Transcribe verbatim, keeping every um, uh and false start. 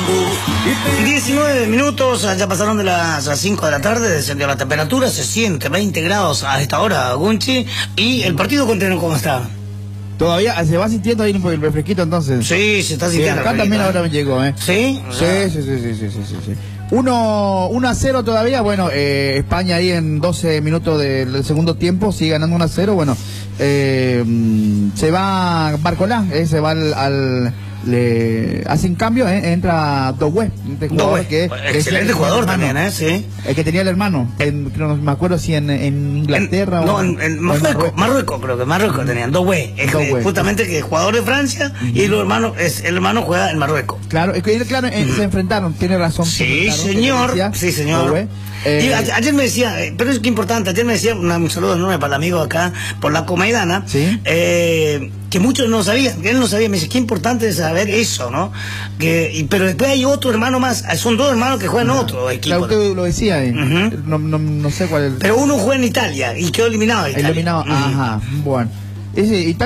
diecinueve minutos, ya pasaron de las cinco de la tarde, descendió la temperatura, se siente veinte grados a esta hora, Gunchi. ¿Y el partido continúa cómo está? Todavía se va sintiendo ahí el refresquito entonces. Sí, se está Sí, sintiendo. acá también ahora me llegó, ¿eh? ¿Sí? Sí, sí, sí, sí, sí, sí, sí, sí. uno a cero todavía, bueno, eh, España ahí en doce minutos del, del segundo tiempo, sigue ganando uno a cero, bueno, eh, se va Barcolá, eh, se va al... al le hacen cambio, eh, entra Doué, este jugador que excelente jugador también, eh, sí. El que tenía el hermano, en, no me acuerdo si en, en Inglaterra en, o no, en, en Marruecos, Marruecos, Marruecos, creo que Marruecos tenían Doué, justamente que es jugador de Francia uh-huh. y el hermano es el hermano juega en Marruecos. Claro, es que claro, uh-huh. se enfrentaron, tiene razón. Sí, señor, sí, señor. Eh, y ayer, ayer me decía, pero es que importante, ayer me decía, una, un saludo enorme para el amigo acá, por la Comaidana, ¿sí? eh, que muchos no sabían, que él no sabía, me dice, qué importante es saber eso, ¿no? Que, y, pero después hay otro hermano más, son dos hermanos que juegan en uh-huh. otro equipo. Claro, usted lo decía, eh. uh-huh. no, no, no sé cuál es el... Pero uno juega en Italia y quedó eliminado de Italia. Eliminado, uh-huh. ajá, bueno. Ese,